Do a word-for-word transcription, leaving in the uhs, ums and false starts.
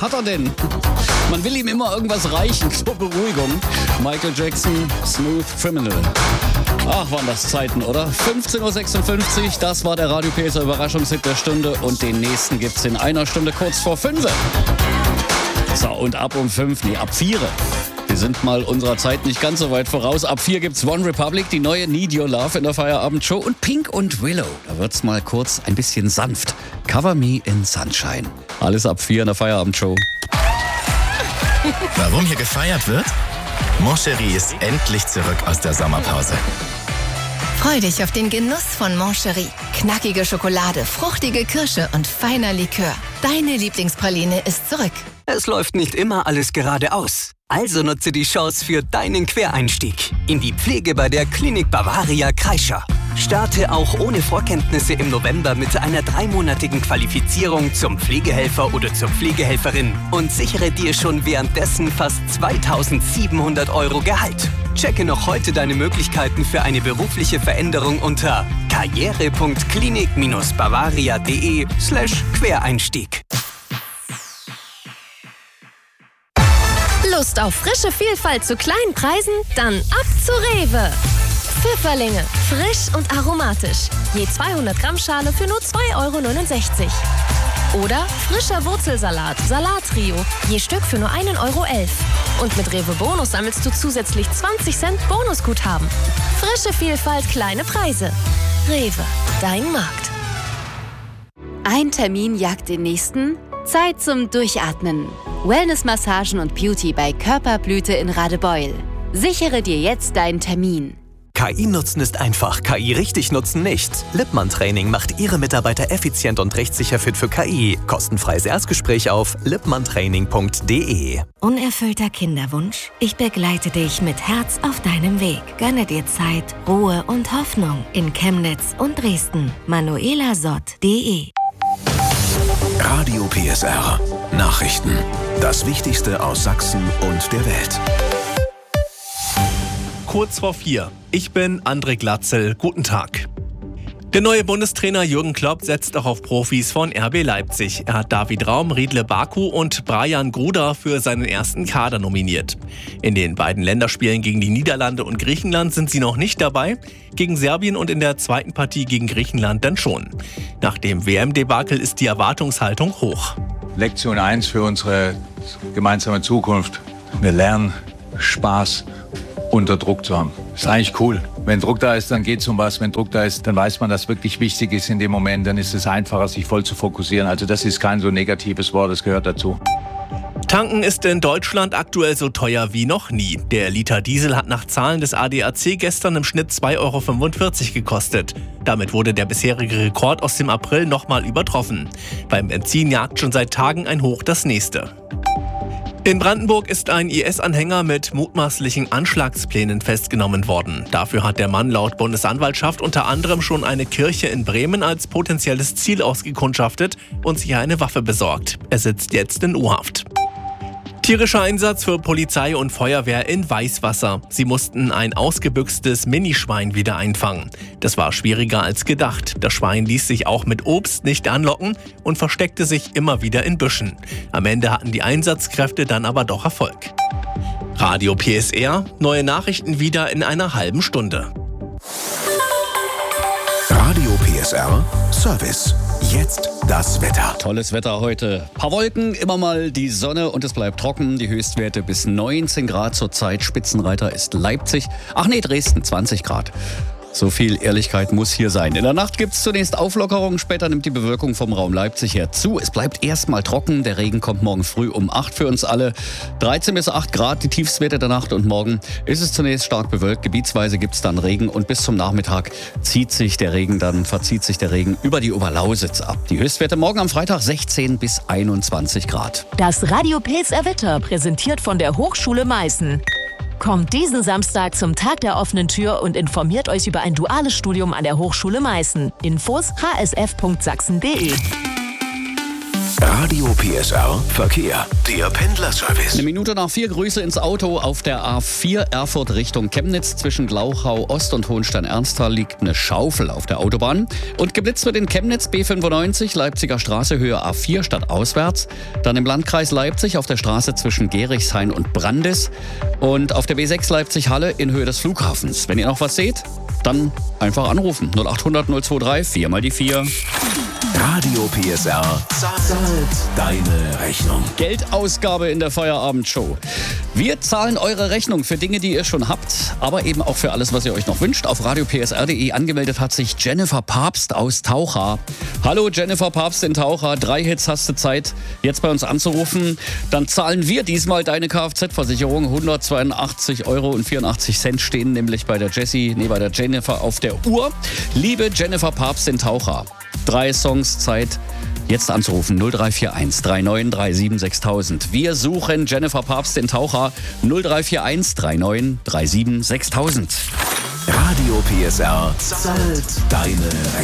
hat er denn? Man will ihm immer irgendwas reichen zur Beruhigung. Michael Jackson, Smooth Criminal. Ach, waren das Zeiten, oder? fünfzehn Uhr sechsundfünfzig, das war der Radio P S R Überraschungshit der Stunde und den nächsten gibt's in einer Stunde kurz vor fünf. So, und ab um fünf, nee, ab vier. Wir sind mal unserer Zeit nicht ganz so weit voraus. Ab vier gibt's One Republic, die neue Need Your Love in der Feierabendshow und Pink und Willow. Da wird's mal kurz ein bisschen sanft. Cover Me in Sunshine. Alles ab vier in der Feierabendshow. Warum hier gefeiert wird? Moncherie ist endlich zurück aus der Sommerpause. Freu dich auf den Genuss von Moncherie. Knackige Schokolade, fruchtige Kirsche und feiner Likör. Deine Lieblingspraline ist zurück. Es läuft nicht immer alles geradeaus. Also nutze die Chance für deinen Quereinstieg in die Pflege bei der Klinik Bavaria Kreischer. Starte auch ohne Vorkenntnisse im November mit einer dreimonatigen Qualifizierung zum Pflegehelfer oder zur Pflegehelferin und sichere dir schon währenddessen fast zweitausendsiebenhundert Euro Gehalt. Checke noch heute deine Möglichkeiten für eine berufliche Veränderung unter karriere punkt klinik bavaria punkt de slash Quereinstieg. Lust auf frische Vielfalt zu kleinen Preisen? Dann ab zu Rewe. Pfifferlinge, frisch und aromatisch. Je zweihundert Gramm Schale für nur zwei Euro neunundsechzig. Oder frischer Wurzelsalat, Salattrio, je Stück für nur ein Euro elf. Und mit Rewe Bonus sammelst du zusätzlich zwanzig Cent Bonusguthaben. Frische Vielfalt, kleine Preise. Rewe, dein Markt. Ein Termin jagt den nächsten. Zeit zum Durchatmen. Wellness-Massagen und Beauty bei Körperblüte in Radebeul. Sichere dir jetzt deinen Termin. K I nutzen ist einfach, K I richtig nutzen nicht. Lippmann Training macht Ihre Mitarbeiter effizient und rechtssicher fit für K I. Kostenfreies Erstgespräch auf lippmanntraining punkt de. Unerfüllter Kinderwunsch? Ich begleite dich mit Herz auf deinem Weg. Gönne dir Zeit, Ruhe und Hoffnung in Chemnitz und Dresden. manuela sott punkt de. Radio P S R. Nachrichten. Das Wichtigste aus Sachsen und der Welt. Kurz vor vier. Ich bin André Glatzel. Guten Tag. Der neue Bundestrainer Jürgen Klopp setzt auch auf Profis von R B Leipzig. Er hat David Raum, Riedle Baku und Brian Gruda für seinen ersten Kader nominiert. In den beiden Länderspielen gegen die Niederlande und Griechenland sind sie noch nicht dabei. Gegen Serbien und in der zweiten Partie gegen Griechenland dann schon. Nach dem W M-Debakel ist die Erwartungshaltung hoch. Lektion eins für unsere gemeinsame Zukunft. Wir lernen, Spaß unter Druck zu haben. Ist eigentlich cool. Wenn Druck da ist, dann geht es um was. Wenn Druck da ist, dann weiß man, dass wirklich wichtig ist in dem Moment. Dann ist es einfacher, sich voll zu fokussieren. Also das ist kein so negatives Wort, das gehört dazu. Tanken ist in Deutschland aktuell so teuer wie noch nie. Der Liter Diesel hat nach Zahlen des A D A C gestern im Schnitt zwei Euro fünfundvierzig gekostet. Damit wurde der bisherige Rekord aus dem April nochmal übertroffen. Beim Benzin jagt schon seit Tagen ein Hoch das nächste. In Brandenburg ist ein I S-Anhänger mit mutmaßlichen Anschlagsplänen festgenommen worden. Dafür hat der Mann laut Bundesanwaltschaft unter anderem schon eine Kirche in Bremen als potenzielles Ziel ausgekundschaftet und sich eine Waffe besorgt. Er sitzt jetzt in U-Haft. Tierischer Einsatz für Polizei und Feuerwehr in Weißwasser. Sie mussten ein ausgebüxtes Minischwein wieder einfangen. Das war schwieriger als gedacht. Das Schwein ließ sich auch mit Obst nicht anlocken und versteckte sich immer wieder in Büschen. Am Ende hatten die Einsatzkräfte dann aber doch Erfolg. Radio P S R, neue Nachrichten wieder in einer halben Stunde. Radio P S R Service. Jetzt das Wetter. Tolles Wetter heute. Paar Wolken, immer mal die Sonne und es bleibt trocken. Die Höchstwerte bis neunzehn Grad zurzeit. Spitzenreiter ist Leipzig. Ach nee, Dresden, zwanzig Grad. So viel Ehrlichkeit muss hier sein. In der Nacht gibt es zunächst Auflockerungen, später nimmt die Bewölkung vom Raum Leipzig her zu. Es bleibt erstmal trocken, der Regen kommt morgen früh um acht für uns alle. dreizehn bis acht Grad die Tiefstwerte der Nacht und morgen ist es zunächst stark bewölkt. Gebietsweise gibt es dann Regen und bis zum Nachmittag zieht sich der Regen dann, verzieht sich der Regen über die Oberlausitz ab. Die Höchstwerte morgen am Freitag sechzehn bis einundzwanzig Grad. Das Radio P S R Wetter präsentiert von der Hochschule Meißen. Kommt diesen Samstag zum Tag der offenen Tür und informiert euch über ein duales Studium an der Hochschule Meißen. Infos h s f punkt sachsen punkt de. Radio P S R Verkehr. Der Pendlerservice. Eine Minute nach vier, Grüße ins Auto. Auf der A vier Erfurt Richtung Chemnitz zwischen Glauchau Ost und Hohenstein-Ernsthal liegt eine Schaufel auf der Autobahn. Und geblitzt wird in Chemnitz B fünfundneunzig, Leipziger Straße Höhe A vier stadtauswärts. Dann im Landkreis Leipzig auf der Straße zwischen Gerichshain und Brandis. Und auf der B sechs Leipzig-Halle in Höhe des Flughafens. Wenn ihr noch was seht, dann einfach anrufen. null achthundert null zweiundzwanzig, vier mal die vier. Radio P S R zahlt deine Rechnung. Geldausgabe in der Feierabendshow. Wir zahlen eure Rechnung für Dinge, die ihr schon habt, aber eben auch für alles, was ihr euch noch wünscht. Auf radio p s r punkt d e angemeldet hat sich Jennifer Papst aus Taucha. Hallo Jennifer Papst in Taucha. Drei Hits hast du Zeit, jetzt bei uns anzurufen. Dann zahlen wir diesmal deine Kfz-Versicherung. hundertzweiundachtzig Euro und vierundachtzig Cent stehen nämlich bei der Jessie, nee, bei der Jennifer auf der Uhr. Liebe Jennifer Papst in Taucha. Drei Songs Zeit, jetzt anzurufen. null drei vier eins drei neun drei sieben sechstausend. Wir suchen Jennifer Papst in Taucha. null drei vier eins drei neun drei sieben sechstausend. Radio P S R zahlt deine Rechnung.